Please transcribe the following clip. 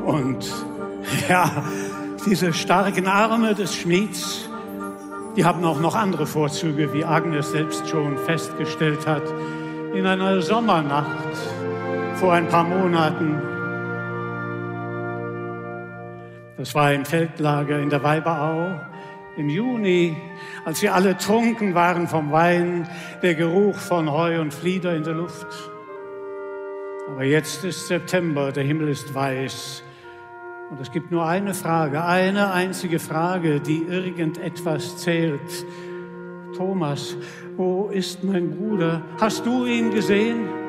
Und ja, diese starken Arme des Schmieds, die haben auch noch andere Vorzüge, wie Agnes selbst schon festgestellt hat. In einer Sommernacht vor ein paar Monaten, das war ein Feldlager in der Weiberau, im Juni, als wir alle trunken waren vom Wein, der Geruch von Heu und Flieder in der Luft. Aber jetzt ist September, der Himmel ist weiß. Und es gibt nur eine Frage, eine einzige Frage, die irgendetwas zählt. Thomas, wo ist mein Bruder? Hast du ihn gesehen?